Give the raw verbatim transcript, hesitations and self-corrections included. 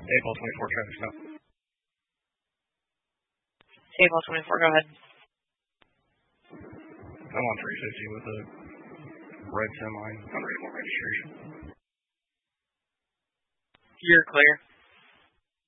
April twenty-four, traffic stop. April twenty-four, go ahead. I'm on three fifty with a red semi, unreadable registration. You're clear.